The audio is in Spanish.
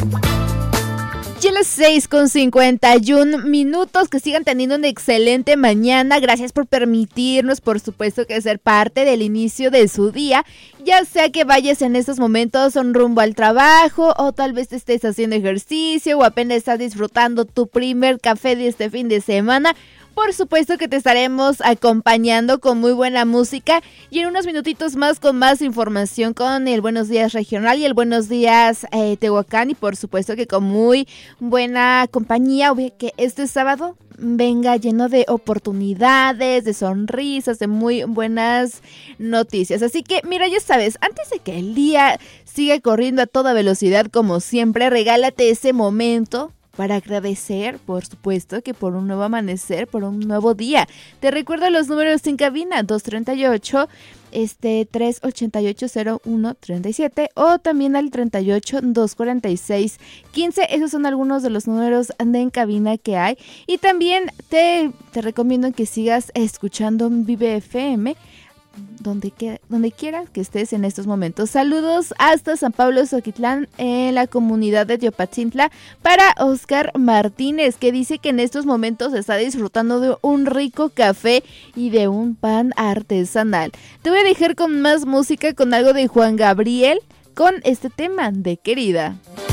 Y a las 6:51 que sigan teniendo una excelente mañana. Gracias por permitirnos, por supuesto, que ser parte del inicio de su día. Ya sea que vayas en estos momentos rumbo al trabajo, o tal vez estés haciendo ejercicio, o apenas estás disfrutando tu primer café de este fin de semana. Por supuesto que te estaremos acompañando con muy buena música y en unos minutitos más con más información con el Buenos Días Regional y el Buenos Días Tehuacán, y por supuesto que con muy buena compañía, que este sábado venga lleno de oportunidades, de sonrisas, de muy buenas noticias. Así que mira, ya sabes, antes de que el día siga corriendo a toda velocidad como siempre, regálate ese momento para agradecer, por supuesto, que por un nuevo amanecer, por un nuevo día. Te recuerdo los números en cabina: 238-388-0137 o también al 38-246-15. Esos son algunos de los números de en cabina que hay. Y también te recomiendo que sigas escuchando Vive FM, donde quiera que estés en estos momentos. Saludos hasta San Pablo Xochitlán, en la comunidad de Teopatzintla, para Oscar Martínez, que dice que en estos momentos está disfrutando de un rico café y de un pan artesanal. Te voy a dejar con más música, con algo de Juan Gabriel, con este tema de Querida.